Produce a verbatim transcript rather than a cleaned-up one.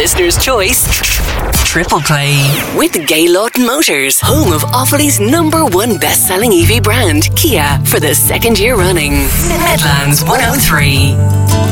Listener's choice. Triple Play with Gaylord Motors, home of Offaly's number one best-selling E V brand, Kia, for the second year running. Midlands one oh three.